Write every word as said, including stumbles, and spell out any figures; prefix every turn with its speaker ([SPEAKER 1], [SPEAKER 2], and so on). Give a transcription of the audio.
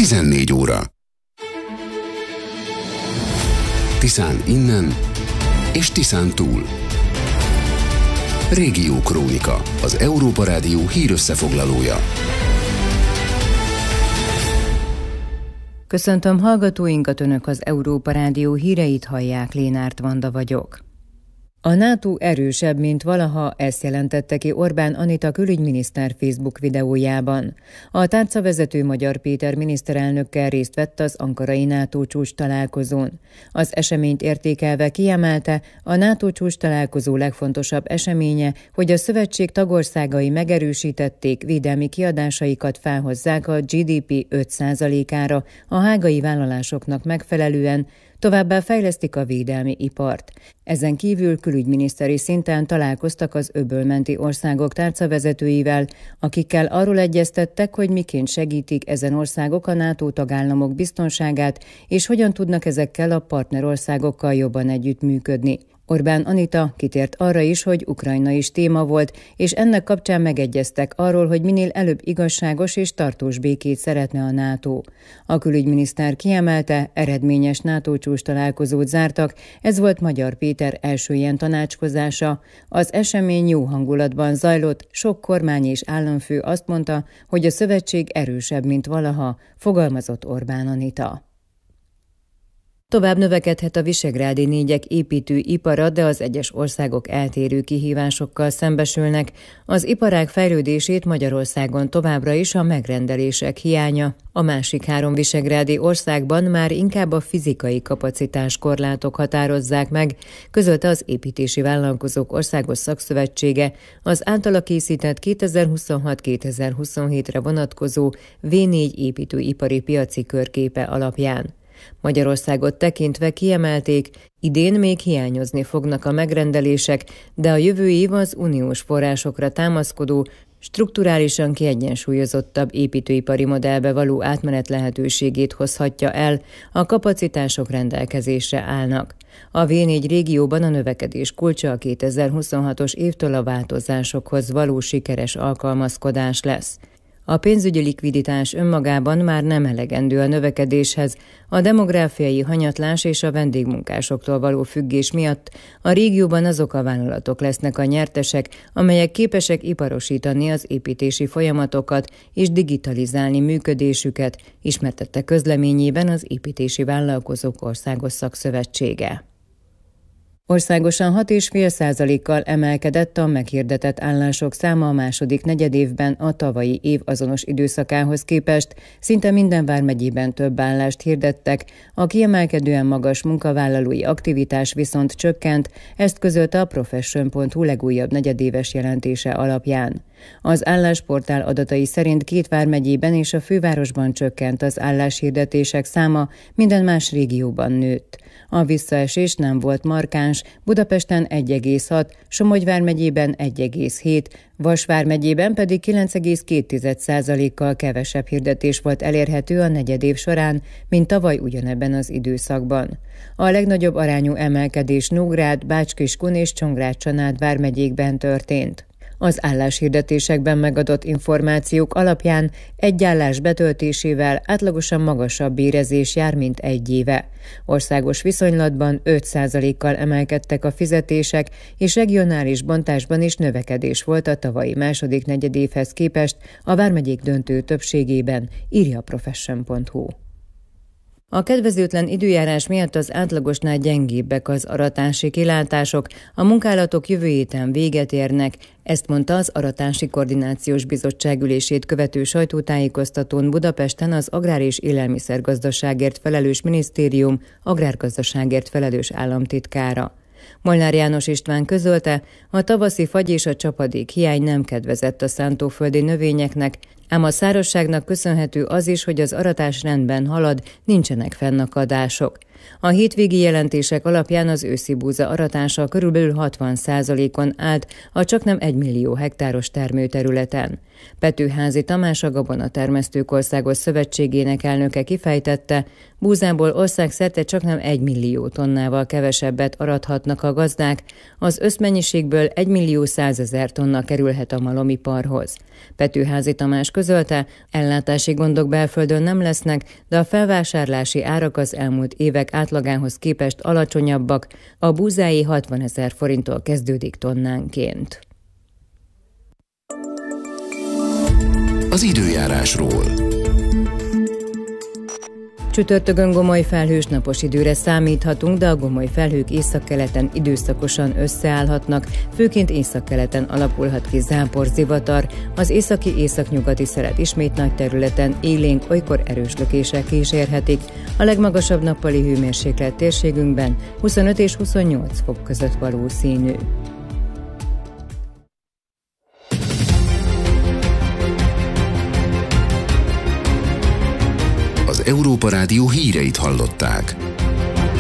[SPEAKER 1] tizennégy óra. Tiszán innen és Tiszán túl. Régió Krónika, az Európa Rádió hírösszefoglalója.
[SPEAKER 2] Köszöntöm hallgatóinkat, Önök az Európa Rádió híreit hallják, Lénárt Vanda vagyok. A NATO erősebb, mint valaha, ezt jelentette ki Orbán Anita külügyminiszter Facebook videójában. A tárcavezető Magyar Péter miniszterelnökkel részt vett az ankarai NATO csúcs találkozón. Az eseményt értékelve kiemelte, a NATO csúcs találkozó legfontosabb eseménye, hogy a szövetség tagországai megerősítették, védelmi kiadásaikat felhozzák a gé dé pé öt százalékára a hágai vállalásoknak megfelelően, továbbá fejlesztik a védelmi ipart. Ezen kívül külügyminiszteri szinten találkoztak az öbölmenti országok tárcavezetőivel, akikkel arról egyeztettek, hogy miként segítik ezen országok a NATO tagállamok biztonságát, és hogyan tudnak ezekkel a partnerországokkal jobban együttműködni. Orbán Anita kitért arra is, hogy Ukrajna is téma volt, és ennek kapcsán megegyeztek arról, hogy minél előbb igazságos és tartós békét szeretne a NATO. A külügyminiszter kiemelte, eredményes NATO csúcs találkozót zártak, ez volt Magyar Péter első ilyen tanácskozása. Az esemény jó hangulatban zajlott, sok kormány és államfő azt mondta, hogy a szövetség erősebb, mint valaha, fogalmazott Orbán Anita. Tovább növekedhet a visegrádi négyek építőipara, de az egyes országok eltérő kihívásokkal szembesülnek. Az iparág fejlődését Magyarországon továbbra is a megrendelések hiánya. A másik három visegrádi országban már inkább a fizikai kapacitás korlátok határozzák meg, közölte az Építési Vállalkozók Országos Szakszövetsége az általa készített kétezer-huszonhat kétezer-huszonhétre vonatkozó vé négy építőipari piaci körképe alapján. Magyarországot tekintve kiemelték, idén még hiányozni fognak a megrendelések, de a jövő év az uniós forrásokra támaszkodó, strukturálisan kiegyensúlyozottabb építőipari modellbe való átmenet lehetőségét hozhatja el, a kapacitások rendelkezésre állnak. A vé négy régióban a növekedés kulcsa a kétezer-huszonhatos évtől a változásokhoz való sikeres alkalmazkodás lesz. A pénzügyi likviditás önmagában már nem elegendő a növekedéshez, a demográfiai hanyatlás és a vendégmunkásoktól való függés miatt a régióban azok a vállalatok lesznek a nyertesek, amelyek képesek iparosítani az építési folyamatokat és digitalizálni működésüket, ismertette közleményében az Építési Vállalkozók Országos Szakszövetsége. Országosan hat egész öt százalékkal emelkedett a meghirdetett állások száma a második negyedévben a tavalyi év azonos időszakához képest, szinte minden vármegyében több állást hirdettek, a kiemelkedően magas munkavállalói aktivitás viszont csökkent, ezt közölte a profession pont hu legújabb negyedéves jelentése alapján. Az állásportál adatai szerint két vármegyében és a fővárosban csökkent az álláshirdetések száma, minden más régióban nőtt. A visszaesés nem volt markáns, Budapesten egy egész hat, Somogy vármegyében egy egész hét, Vas vármegyében pedig kilenc egész két százalékkal kevesebb hirdetés volt elérhető a negyedév során, mint tavaly ugyanebben az időszakban. A legnagyobb arányú emelkedés Nógrád, Bács-Kiskun és Csongrád-Csanád vármegyékben történt. Az álláshirdetésekben megadott információk alapján egy állás betöltésével átlagosan magasabb bérezés jár, mint egy éve. Országos viszonylatban öt százalékkal emelkedtek a fizetések, és regionális bontásban is növekedés volt a tavalyi második negyedévhez képest a vármegyék döntő többségében, írja a profession pont hu. A kedvezőtlen időjárás miatt az átlagosnál gyengébbek az aratási kilátások, a munkálatok jövő héten véget érnek, ezt mondta az Aratási Koordinációs Bizottság ülését követő sajtótájékoztatón Budapesten az Agrár- és Élelmiszergazdaságért felelős minisztérium agrárgazdaságért felelős államtitkára. Molnár János István közölte, a tavaszi fagy és a csapadék hiány nem kedvezett a szántóföldi növényeknek, ám a szárazságnak köszönhető az is, hogy az aratás rendben halad, nincsenek fennakadások. A hétvégi jelentések alapján az őszi búza aratása körülbelül hatvan százalékon állt a csaknem egy millió hektáros termőterületen. Petőházy Tamás, a Gabonatermesztők Országos Szövetségének elnöke kifejtette, búzából országszerte csaknem egy millió tonnával kevesebbet arathatnak a gazdák, az összmennyiségből egy millió százezer tonna kerülhet a malomiparhoz. Petőházy Tamás között közölte, ellátási gondok belföldön nem lesznek, de a felvásárlási árak az elmúlt évek átlagához képest alacsonyabbak, a búzái hatvanezer forinttól kezdődik tonnánként.
[SPEAKER 1] Az időjárásról.
[SPEAKER 2] Csütörtökön gomoly felhős napos időre számíthatunk, de a gomoly felhők északkeleten időszakosan összeállhatnak, főként északkeleten alakulhat ki záporzivatar, az északi északnyugati szelet ismét nagy területen élénk, olykor erős lökések kísérhetik. A legmagasabb nappali hőmérséklet térségünkben huszonöt és huszonnyolc fok között valószínű.
[SPEAKER 1] Az Európa Rádió híreit hallották.